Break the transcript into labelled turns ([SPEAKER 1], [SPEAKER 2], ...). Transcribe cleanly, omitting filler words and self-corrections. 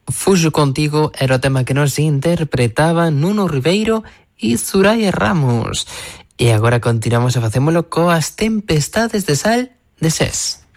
[SPEAKER 1] Fuxo contigo era o tema que nos interpretaban Nuno Ribeiro e Soraya Ramos. E agora continuamos a facémolo coas Tempestades de Sal de SES.